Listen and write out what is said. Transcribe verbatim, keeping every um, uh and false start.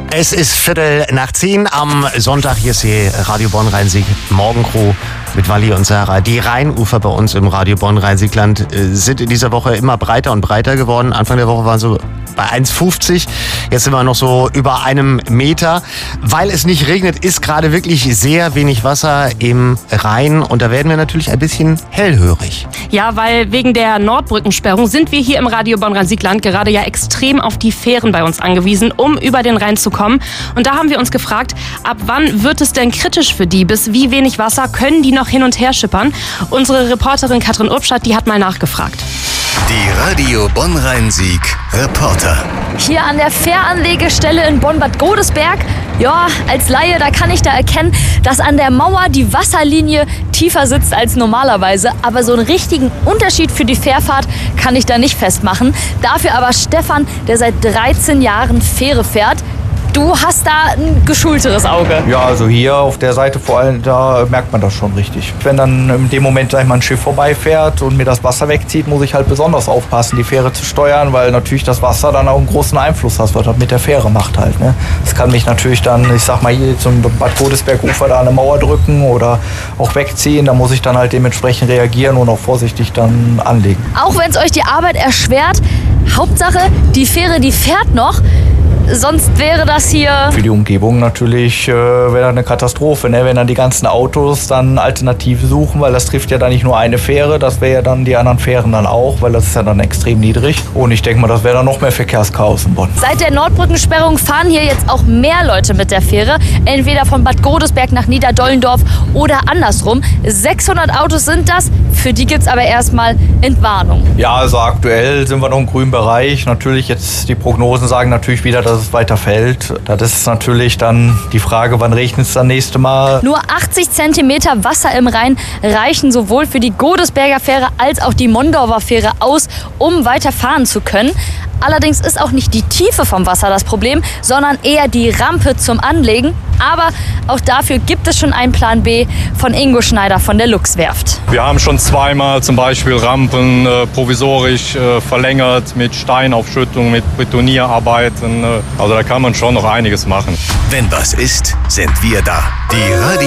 Es ist Viertel nach zehn am Sonntag. Hier ist die Radio Bonn-Rhein-Sieg Morgencrew mit Wally und Sarah. Die Rheinufer bei uns im Radio Bonn-Rhein-Siegland sind in dieser Woche immer breiter und breiter geworden. Anfang der Woche waren so bei eins fünfzig. Jetzt sind wir noch so über einem Meter. Weil es nicht regnet, ist gerade wirklich sehr wenig Wasser im Rhein. Und da werden wir natürlich ein bisschen hellhörig. Ja, weil wegen der Nordbrückensperrung sind wir hier im Radio Bonn-Rhein-Siegland gerade ja extrem auf die Fähren bei uns angewiesen, um über den Rhein zu kommen. Und da haben wir uns gefragt, ab wann wird es denn kritisch für die? Bis wie wenig Wasser können die noch hin und her schippern? Unsere Reporterin Katrin Urbstadt, die hat mal nachgefragt. Die Radio Bonn-Rhein-Sieg Reporter. Hier an der Fähranlegestelle in Bonn-Bad Godesberg, ja, als Laie, da kann ich da erkennen, dass an der Mauer die Wasserlinie tiefer sitzt als normalerweise. Aber so einen richtigen Unterschied für die Fährfahrt kann ich da nicht festmachen. Dafür aber Stefan, der seit dreizehn Jahren Fähre fährt. Du hast da ein geschulteres Auge. Ja, also hier auf der Seite vor allem, da merkt man das schon richtig. Wenn dann in dem Moment, sag ich mal, ein Schiff vorbeifährt und mir das Wasser wegzieht, muss ich halt besonders aufpassen, die Fähre zu steuern, weil natürlich das Wasser dann auch einen großen Einfluss hat, was das mit der Fähre macht halt. Ne? Das kann mich natürlich dann, ich sag mal, hier zum Bad Godesberg-Ufer da eine Mauer drücken oder auch wegziehen. Da muss ich dann halt dementsprechend reagieren und auch vorsichtig dann anlegen. Auch wenn es euch die Arbeit erschwert, Hauptsache, die Fähre, die fährt noch. Sonst wäre das hier... Für die Umgebung natürlich äh, wäre das eine Katastrophe, ne? Wenn dann die ganzen Autos dann Alternative suchen, weil das trifft ja dann nicht nur eine Fähre, das wäre ja dann die anderen Fähren dann auch, weil das ist ja dann extrem niedrig. Und ich denke mal, das wäre dann noch mehr Verkehrschaos in Bonn. Seit der Nordbrückensperrung fahren hier jetzt auch mehr Leute mit der Fähre, entweder von Bad Godesberg nach Niederdollendorf oder andersrum. sechshundert Autos sind das, für die gibt es aber erstmal Entwarnung. Ja, also aktuell sind wir noch im grünen Bereich. Natürlich jetzt, die Prognosen sagen natürlich wieder, dass es weiter fällt. Das ist natürlich dann die Frage, wann regnet es das nächste Mal. Nur achtzig Zentimeter Wasser im Rhein reichen sowohl für die Godesberger Fähre als auch die Mondorfer Fähre aus, um weiter fahren zu können. Allerdings ist auch nicht die Tiefe vom Wasser das Problem, sondern eher die Rampe zum Anlegen. Aber auch dafür gibt es schon einen Plan B von Ingo Schneider von der Luchswerft. Wir haben schon zweimal zum Beispiel Rampen äh, provisorisch äh, verlängert mit Steinaufschüttung, mit Betonierarbeiten. Äh, also da kann man schon noch einiges machen. Wenn was ist, sind wir da. Die Radio